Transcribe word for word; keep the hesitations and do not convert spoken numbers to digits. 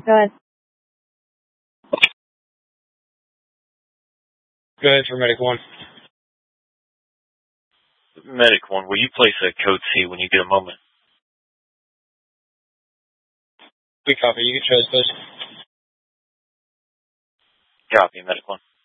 Go ahead. Go ahead for Medic one. Medic one, will you place a code C when you get a moment? We copy. You can transpose. Copy, Medic one.